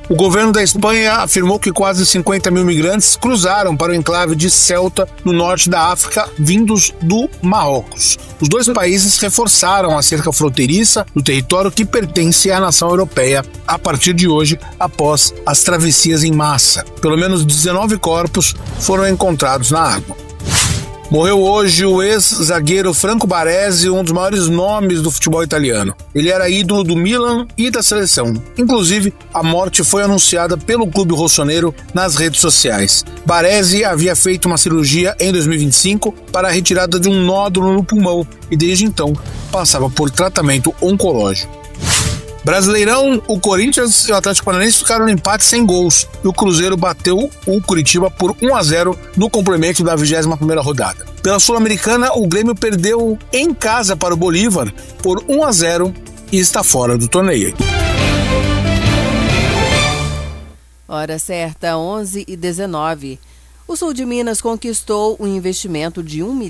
O governo da Espanha afirmou que quase 50 mil migrantes cruzaram para o enclave de Ceuta, no norte da África, vindos do Marrocos. Os dois países reforçaram a cerca fronteiriça do território que pertence à nação europeia a partir de hoje, após as travessias em massa. Pelo menos 19 corpos foram encontrados na água. Morreu hoje o ex-zagueiro Franco Baresi, um dos maiores nomes do futebol italiano. Ele era ídolo do Milan e da seleção. Inclusive, a morte foi anunciada pelo clube rossoneiro nas redes sociais. Baresi havia feito uma cirurgia em 2025 para a retirada de um nódulo no pulmão e desde então passava por tratamento oncológico. Brasileirão, o Corinthians e o Atlético Paranaense ficaram no empate sem gols e o Cruzeiro bateu o Curitiba por 1-0 no complemento da 21ª rodada. Pela Sul-Americana, o Grêmio perdeu em casa para o Bolívar por 1-0 e está fora do torneio. Hora certa, 11h19. O sul de Minas conquistou um investimento de R$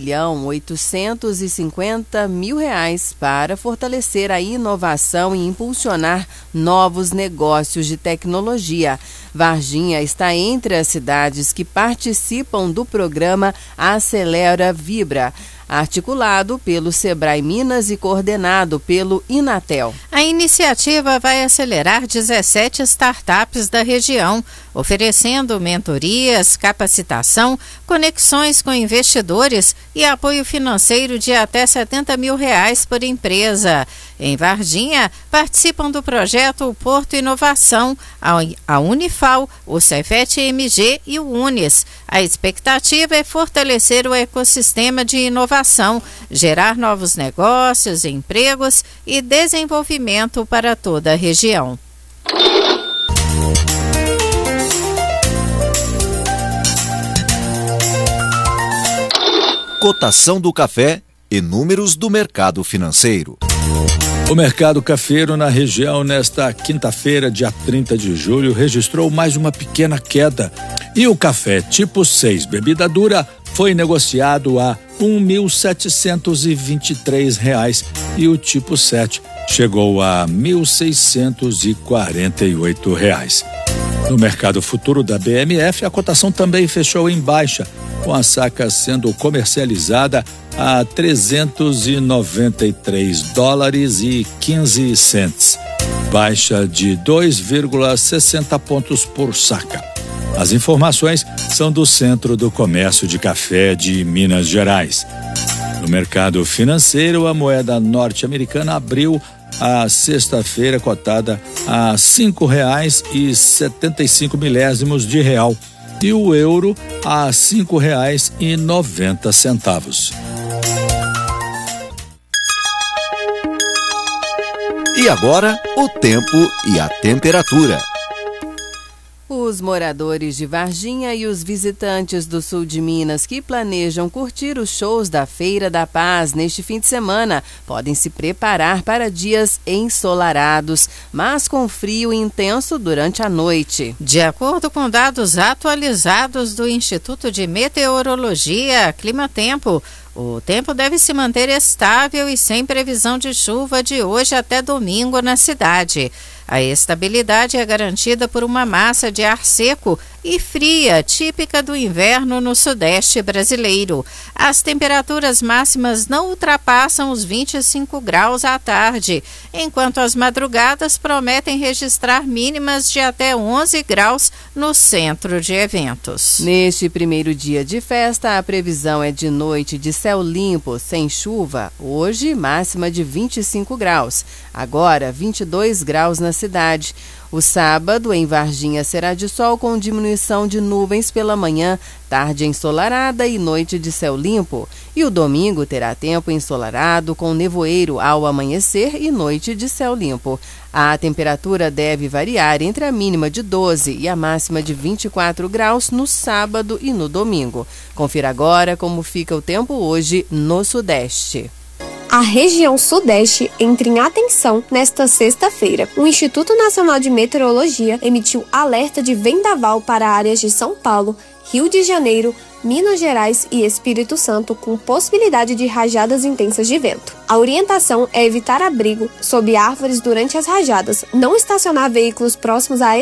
1.850.000 para fortalecer a inovação e impulsionar novos negócios de tecnologia. Varginha está entre as cidades que participam do programa Acelera Vibra, articulado pelo Sebrae Minas e coordenado pelo Inatel. A iniciativa vai acelerar 17 startups da região, oferecendo mentorias, capacitação, conexões com investidores e apoio financeiro de até R$ 70 mil por empresa. Em Varginha, participam do projeto o Porto Inovação, a Unifal, o Cefet MG e o Unis. A expectativa é fortalecer o ecossistema de inovação, gerar novos negócios, empregos e desenvolvimento para toda a região. Cotação do café e números do mercado financeiro. O mercado cafeiro na região nesta quinta-feira, dia 30 de julho, registrou mais uma pequena queda e o café tipo 6, bebida dura, foi negociado a R$ 1.723 e o tipo 7 chegou a R$ 1.648. No mercado futuro da BMF, a cotação também fechou em baixa, com a saca sendo comercializada a $393,15, baixa de 2,60 pontos por saca. As informações são do Centro do Comércio de Café de Minas Gerais. No mercado financeiro, a moeda norte-americana abriu a sexta-feira cotada a R$ 5,75 de real e o euro a R$ 5,90. E agora, o tempo e a temperatura. Os moradores de Varginha e os visitantes do sul de Minas que planejam curtir os shows da Feira da Paz neste fim de semana podem se preparar para dias ensolarados, mas com frio intenso durante a noite. De acordo com dados atualizados do Instituto de Meteorologia, Climatempo, o tempo deve se manter estável e sem previsão de chuva de hoje até domingo na cidade. A estabilidade é garantida por uma massa de ar seco e fria, típica do inverno no sudeste brasileiro. As temperaturas máximas não ultrapassam os 25 graus à tarde, enquanto as madrugadas prometem registrar mínimas de até 11 graus no centro de eventos. Neste primeiro dia de festa, a previsão é de noite de céu limpo, sem chuva. Hoje, máxima de 25 graus. Agora, 22 graus na cidade. O sábado, em Varginha, será de sol com diminuição de nuvens pela manhã, tarde ensolarada e noite de céu limpo. E o domingo terá tempo ensolarado com nevoeiro ao amanhecer e noite de céu limpo. A temperatura deve variar entre a mínima de 12 e a máxima de 24 graus no sábado e no domingo. Confira agora como fica o tempo hoje no Sudeste. A região Sudeste entra em atenção nesta sexta-feira. O Instituto Nacional de Meteorologia emitiu alerta de vendaval para áreas de São Paulo, Rio de Janeiro, Minas Gerais e Espírito Santo, com possibilidade de rajadas intensas de vento. A orientação é evitar abrigo sob árvores durante as rajadas, não estacionar veículos próximos a